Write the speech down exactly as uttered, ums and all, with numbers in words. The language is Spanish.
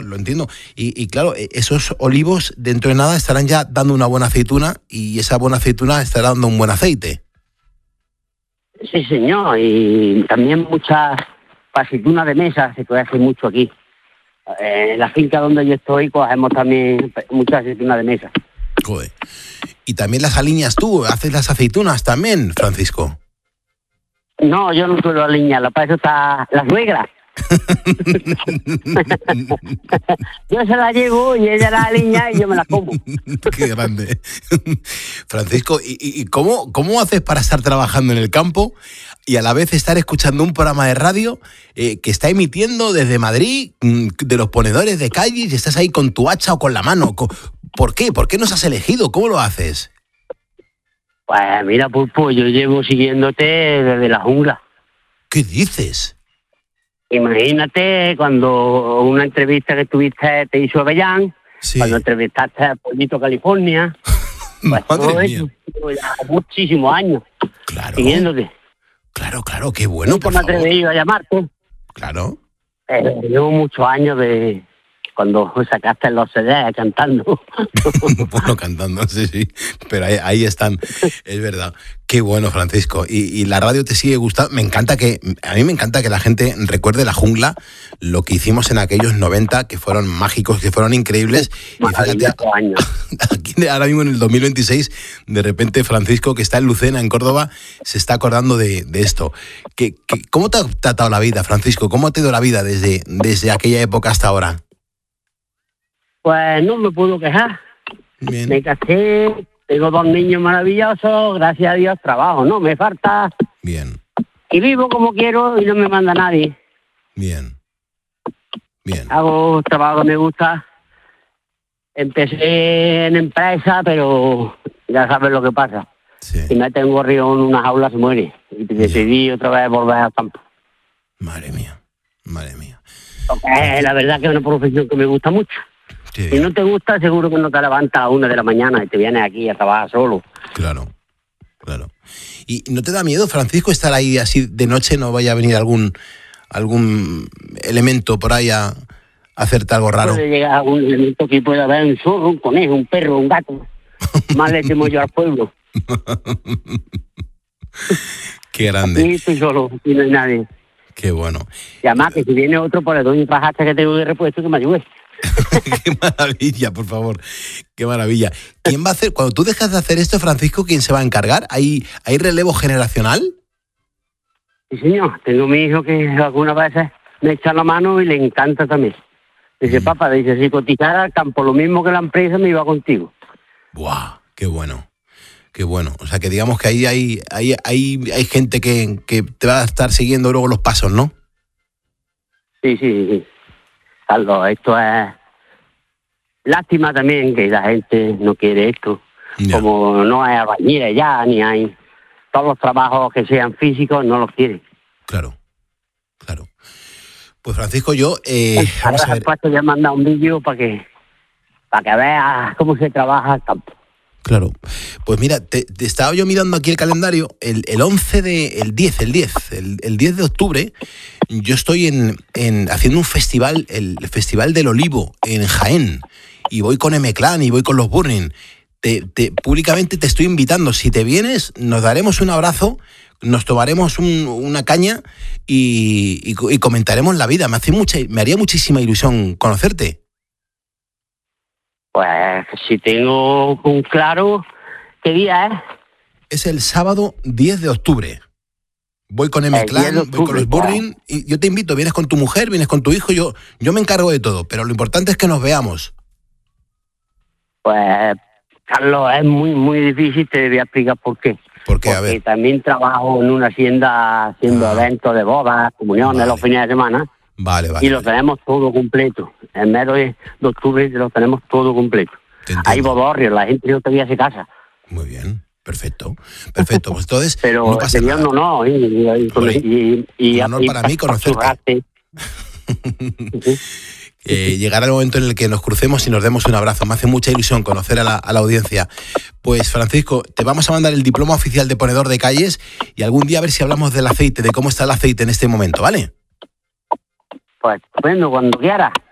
lo entiendo. Y, y claro, esos olivos dentro de nada estarán ya dando una buena aceituna y esa buena aceituna estará dando un buen aceite. Sí, señor, y también muchas aceitunas de mesa se puede hacer mucho aquí. En la finca donde yo estoy cogemos también muchas aceitunas de mesa. Joder. Y también las aliñas tú, haces las aceitunas también, Francisco. No, yo no suelo aliñarla, para eso está la suegra. Yo se la llevo y ella la aliña y yo me la como. Qué grande. Francisco, ¿y, y cómo, cómo haces para estar trabajando en el campo y a la vez estar escuchando un programa de radio eh, que está emitiendo desde Madrid, de los ponedores de calles, y estás ahí con tu hacha o con la mano? ¿Por qué? ¿Por qué nos has elegido? ¿Cómo lo haces? Pues mira, Pulpo, yo llevo siguiéndote desde la jungla. ¿Qué dices? Imagínate cuando una entrevista que tuviste te hizo Avellán, sí. Cuando entrevistaste a Pollito California, pues todo eso, ya muchísimos años, claro, siguiéndote. Claro, claro, qué bueno, por me favor. atreví a llamarte. Claro. Eh, llevo muchos años de cuando sacaste los C D cantando. Bueno, cantando, sí, sí, pero ahí, ahí están, es verdad. Qué bueno, Francisco. Y, y la radio te sigue gustando. Me encanta que, a mí me encanta que la gente recuerde la jungla, lo que hicimos en aquellos noventa, que fueron mágicos, que fueron increíbles. Y fíjate, aquí ahora mismo en el dos mil veintiséis, de repente Francisco, que está en Lucena, en Córdoba, se está acordando de, de esto. ¿Qué, qué, ¿Cómo te ha tratado la vida, Francisco? ¿Cómo te ha ido la vida desde, desde aquella época hasta ahora? Pues no me puedo quejar. Bien. Me casé, tengo dos niños maravillosos, gracias a Dios trabajo, no me falta. Bien. Y vivo como quiero y no me manda nadie. Bien. Bien. Hago trabajo que me gusta. Empecé en empresa, pero ya sabes lo que pasa. Sí. Si me tengo río en una jaula se muere. Y decidí otra vez volver al campo. Madre mía, madre mía. Porque la verdad que es una profesión que me gusta mucho. Sí. Si no te gusta, seguro que no te levantas a una de la mañana y te vienes aquí a trabajar solo. Claro, claro. ¿Y no te da miedo, Francisco, estar ahí así de noche? ¿No vaya a venir algún algún elemento por ahí a hacerte algo raro? Puede llegar algún elemento que pueda haber un zorro, un conejo, un perro, un gato. Más le temo yo al pueblo. Qué grande. Sí, estoy solo, aquí no hay nadie. Qué bueno. Y además que si viene otro por el doña Pajacha que tengo de repuesto, que me ayude. Qué maravilla, por favor. Qué maravilla. ¿Quién va a hacer, cuando tú dejas de hacer esto, Francisco, quién se va a encargar? ¿Hay, hay relevo generacional? Sí, señor. Tengo mi hijo que algunas veces me echa la mano y le encanta también. Dice, mm. papá, dice, si cotizara al campo lo mismo que la empresa, me iba contigo. ¡Buah! ¡Qué bueno! Qué bueno. O sea, que digamos que ahí hay, hay, hay, hay gente que, que te va a estar siguiendo luego los pasos, ¿no? Sí, sí, sí. Carlos, esto es lástima también que la gente no quiere esto. Yeah. Como no hay albañiles ya, ni hay todos los trabajos que sean físicos, no los quieren. Claro, claro. Pues Francisco, yo... Eh, Ahora vamos a ver. Te voy a mandar un vídeo para que, para que veas cómo se trabaja el campo. Claro. Pues mira, te, te estaba yo mirando aquí el calendario, el, el once de, el diez, el diez, el, el diez de octubre, yo estoy en, en haciendo un festival, el Festival del Olivo en Jaén, y voy con M-Clan y voy con los Burning. Te, te, públicamente te estoy invitando, si te vienes, nos daremos un abrazo, nos tomaremos un, una caña y, y, y comentaremos la vida. Me hace mucha, me haría muchísima ilusión conocerte. Pues si tengo un claro, ¿qué día es? Es el sábado diez de octubre. Voy con M-Clan, voy con los Burning, y yo te invito, vienes con tu mujer, vienes con tu hijo, yo, yo me encargo de todo, pero lo importante es que nos veamos. Pues, Carlos, es muy, muy difícil, te voy a explicar por qué. ¿Por qué? Porque a ver. también trabajo en una hacienda haciendo ah. eventos de bodas, comuniones, vale. Los fines de semana. Vale, vale. Y lo vale. tenemos todo completo. El mes de octubre lo tenemos todo completo. Hay bodorrios, la gente no todavía se casa. Muy bien, perfecto. Perfecto, pues entonces pero no pasa nada. No, no, y, y, y, y, un honor y, para y, mí conocerte. eh, llegará el momento en el que nos crucemos y nos demos un abrazo. Me hace mucha ilusión conocer a la, a la audiencia. Pues Francisco, te vamos a mandar el diploma oficial de ponedor de calles y algún día a ver si hablamos del aceite, de cómo está el aceite en este momento, ¿vale? Pues estupendo, cuando quieras.